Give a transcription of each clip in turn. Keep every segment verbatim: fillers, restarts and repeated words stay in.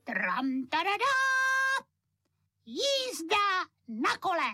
Tram, tadadá! Jízda na kole.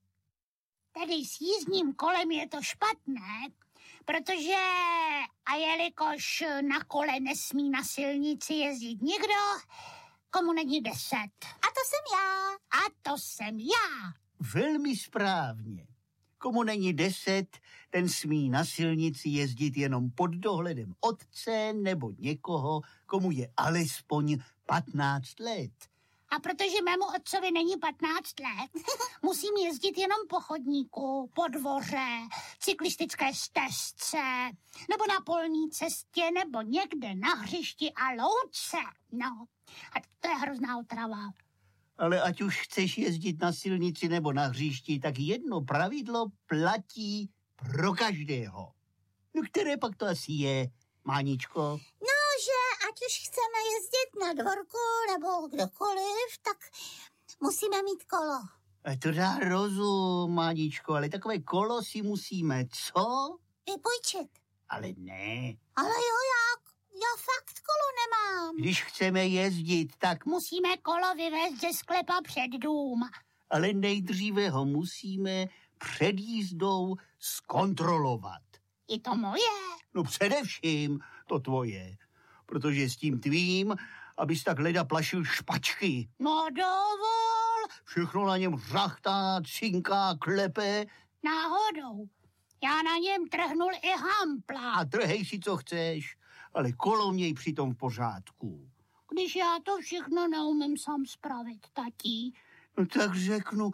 Tedy s jízdním kolem je to špatné, protože a jelikož na kole nesmí na silnici jezdit nikdo, komu není deset. A to jsem já. A to jsem já. Velmi správně. Komu není deset, ten smí na silnici jezdit jenom pod dohledem otce nebo někoho, komu je alespoň patnáct let. A protože mému otcovi není patnáct let, musím jezdit jenom po chodníku, po dvoře, cyklistické stezce, nebo na polní cestě, nebo někde na hřišti a louce. No, a to je hrozná otrava. Ale ať už chceš jezdit na silnici nebo na hřišti, tak jedno pravidlo platí pro každého. No které pak to asi je, Máničko? No, že ať už chceme jezdit na dvorku nebo kdokoliv, tak musíme mít kolo. A to dá rozum, Máničko, ale takové kolo si musíme, co? Vypůjčit. Ale ne. Ale jo, já, já fakt kolo nemám. Když chceme jezdit, tak musíme kolo vyvést ze sklepa před dům. Ale nejdříve ho musíme před jízdou zkontrolovat. I to moje? No především to tvoje, protože s tím tvým, abys tak leda plašil špačky. No dovol. Všechno na něm řachtá, cinká, klepe. Náhodou. Já na něm trhnul i hampla. A trhej si, co chceš, ale kolo měj přitom v pořádku. Když já to všechno neumím sám spravit, tatí. No tak řeknu,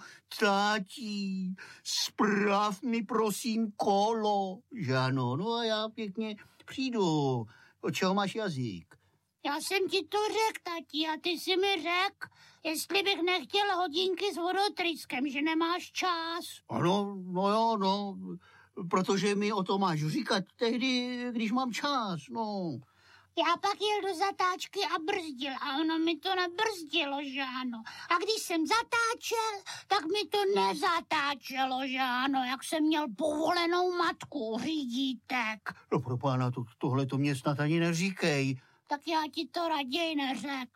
tátí, sprav mi prosím kolo, že ano, no a já pěkně přijdu. O čeho máš jazyk? Já jsem ti to řekl, tatí, a ty jsi mi řekl, jestli bych nechtěl hodinky s vodotryskem, že nemáš čas. Ano, no jo, no, protože mi o to máš říkat tehdy, když mám čas, no. Já pak jel do zatáčky a brzdil a ono mi to nebrzdilo, že ano. A když jsem zatáčel, tak mi to nezatáčelo, že ano, jak jsem měl povolenou matku řídítek. No pro pána, to, tohle to mě snad ani neříkej. Tak já ti to raději neřeknu.